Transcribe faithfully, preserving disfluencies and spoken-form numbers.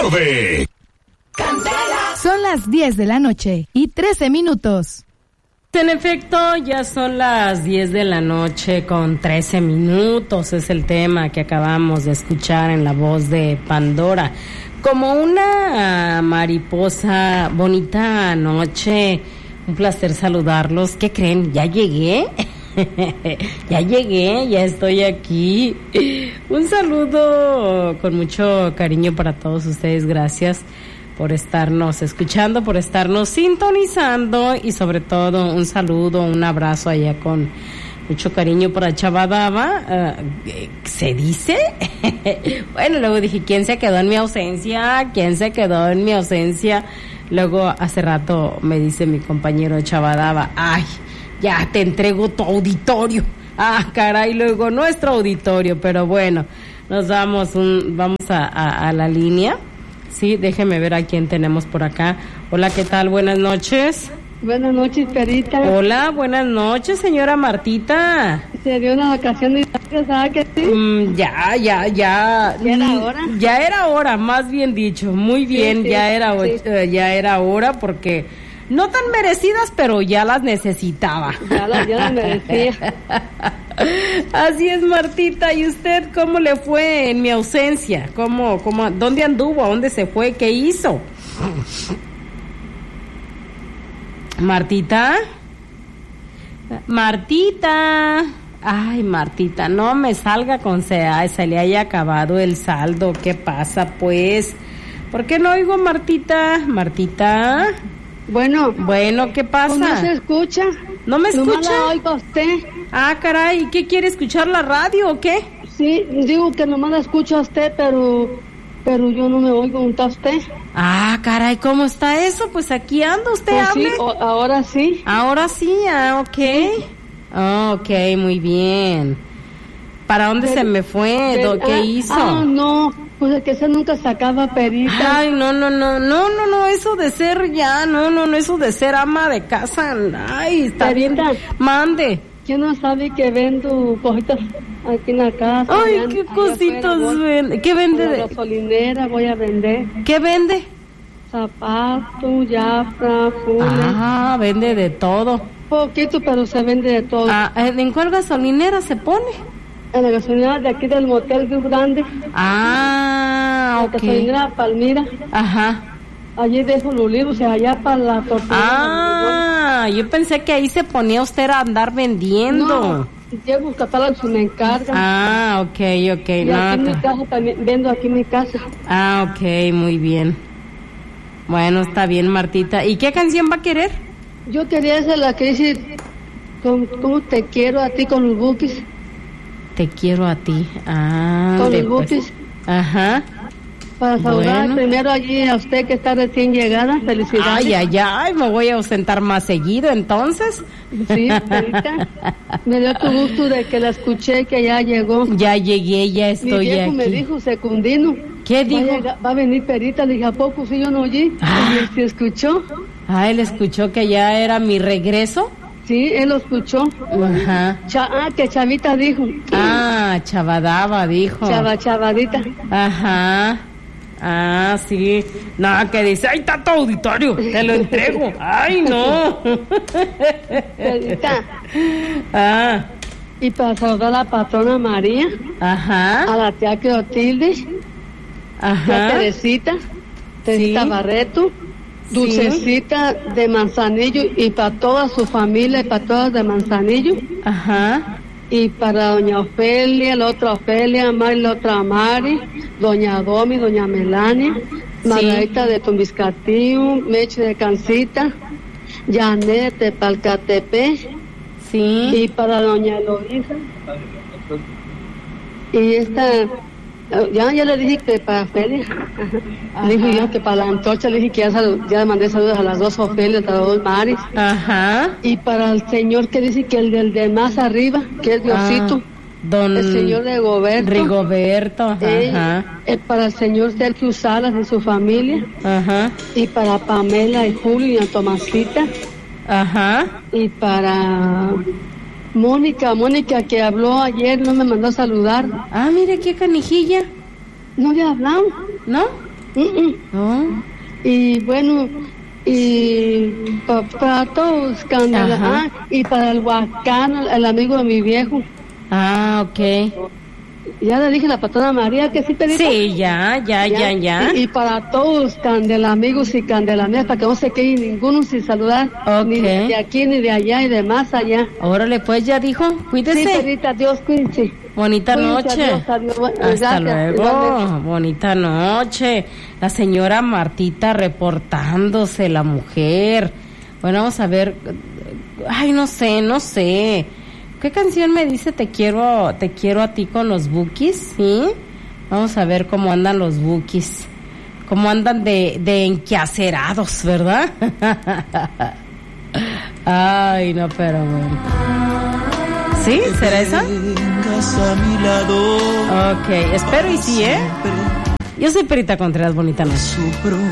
momento de... Candela. Son las diez de la noche y trece minutos. En efecto, ya son las diez de la noche con trece minutos. Es el tema que acabamos de escuchar en la voz de Pandora. Como una mariposa, bonita noche. Un placer saludarlos. ¿Qué creen? ¿Ya llegué? Ya llegué, ya estoy aquí. Un saludo con mucho cariño para todos ustedes. Gracias por estarnos escuchando, por estarnos sintonizando y sobre todo un saludo, un abrazo allá con mucho cariño para Chavadaba. Uh, ¿Se dice? Bueno, luego dije, ¿quién se quedó en mi ausencia? ¿Quién se quedó en mi ausencia? Luego hace rato me dice mi compañero Chavadaba, ay, ya te entrego tu auditorio. Ah, caray, luego nuestro auditorio, pero bueno, nos vamos, un, vamos a, a, a la línea. Sí, déjeme ver a quién tenemos por acá. Hola, ¿qué tal? Buenas noches. Buenas noches, Perita. Hola, buenas noches, señora Martita. Se dio una vacación de ¿sabes que sí? Mm, ya, ya, ya. ¿Ya era hora? Ya era hora, más bien dicho. Muy bien, sí, sí, ya era sí. uh, ya era hora porque no tan merecidas, pero ya las necesitaba. Ya las, ya las merecía. Así es, Martita. ¿Y usted cómo le fue en mi ausencia? ¿Cómo, cómo, dónde anduvo? ¿A dónde se fue? ¿Qué hizo? Martita. Martita. Ay, Martita, no me salga con sea, se le haya acabado el saldo. ¿Qué pasa, pues? ¿Por qué no oigo, Martita? Martita. Bueno. Bueno, ¿qué pasa? ¿No se escucha? ¿No me escucha? No la oigo a usted. Ah, caray, ¿qué quiere escuchar, la radio o qué? Sí, digo que nomás la escucho a usted, pero pero yo no me oigo junto a usted. Ah, caray, ¿cómo está eso? Pues aquí anda, usted pues hable. Sí, o, ahora sí. Ahora sí, ah, ok. Sí. Oh, ok, muy bien. ¿Para dónde de, se me fue? De, ¿Qué ah, hizo? Ah, no, pues es que ese nunca sacaba Perita. Ay, no, no, no, no, no, no, eso de ser ya, no, no, no, eso de ser ama de casa, ay, está Perita, bien, mande. ¿Quién no sabe que vendo cositas aquí en la casa? Ay, allá, qué cositas vende, ¿qué vende? De la gasolinera voy a vender. ¿Qué vende? Zapatos, yafra, funes. Ah, vende de todo. Poquito, pero se vende de todo. Ah, ¿en cuál gasolinera se pone? En la gasolinera de aquí del motel Río Grande. Ah, ok. La gasolinera Palmira. Ajá. Allí dejo los libros, o sea, allá para la tortilla. Ah, yo pensé que ahí se ponía usted a andar vendiendo. No, llevo catálogos y me encargan. Ah, ok, ok. Y no, aquí en mi casa también, vendo aquí en mi casa. Ah, ok, muy bien. Bueno, está bien, Martita. ¿Y qué canción va a querer? Yo quería hacer la que dice, ¿cómo te quiero a ti con los Bukis? Te quiero a ti. Ah, con los pues. Bukis. Ajá. Para saludar bueno. primero allí a usted que está recién llegada. Felicidades. Ay, ay, ay, me voy a ausentar más seguido entonces. Sí, ahorita. Me dio tu gusto de que la escuché, que ya llegó. Ya llegué, ya estoy Mi viejo aquí. me dijo, Secundino. ¿Qué dijo? Va a, llegar, va a venir Perita, le dije, ¿a poco si yo no oí? Ah. Y se escuchó. Ah, él escuchó que ya era mi regreso. Sí, él lo escuchó. Ajá. Cha, ah, que Chavita dijo. Ah, Chavadaba dijo. Chava, Chavadita. Ajá. Ah, sí. No, que dice, ¡ay, está tu auditorio! Te lo entrego. ¡Ay, no! Perita. Ah. Y para saludar a la patrona María. Ajá. A la tía Clotilde. Ajá. A Teresita. Teresita sí. Barreto. Dulcecita sí. de Manzanillo. Y para toda su familia y para todas de Manzanillo. Ajá. Y para doña Ofelia, la otra Ofelia, Mari, la otra Mari, doña Domi, doña Melania, sí. Margarita de Tumbiscatío, Meche de Cancita, Janet de Palcatepe, sí. y para doña Eloísa. Y esta, ya, ya le dije que para Ofelia, le dije yo que para la antorcha, le dije que ya, salud, ya mandé saludos a las dos Ofelias, a las dos Maris. Ajá. Y para el señor que dice que el del de más arriba, que es Diosito. Ah, don el señor Rigoberto. Rigoberto, ajá. Eh, eh, para el señor Sergio Salas y su familia. Ajá. Y para Pamela y Julio y a Tomasita. Ajá. Y para Mónica, Mónica que habló ayer, no me mandó a saludar. Ah, mire qué canijilla. ¿No le hablamos? ¿No? Uh-uh. ¿No? Y bueno, y pa- para todos, Candela, Ajá. ah, y para el Huacán, el, el amigo de mi viejo. Ah, ok. Ya le dije a la patrona María que sí, Perita. Sí, ya, ya, ya, ya. Y, y para todos, Candela amigos y Candela mías, para que no se quede ninguno sin saludar, Ok. ni de aquí, ni de allá, y de más allá. Órale, pues ya dijo, Sí, cuídese. Perita, Dios cuídense. Bonita Cuídense, noche. adiós, adiós. Hasta Gracias, luego. igualmente. Bonita noche. La señora Martita reportándose, la mujer. Bueno, vamos a ver. Ay, no sé, no sé. ¿Qué canción me dice te quiero, te quiero a ti con los Bukis? ¿Sí? Vamos a ver cómo andan los Bukis. Cómo andan de, de enquacerados, ¿verdad? Ay, no, pero bueno. ¿Sí? ¿Será esa? Ok, espero y sí, ¿eh? Yo soy Perita Contreras, bonita noche.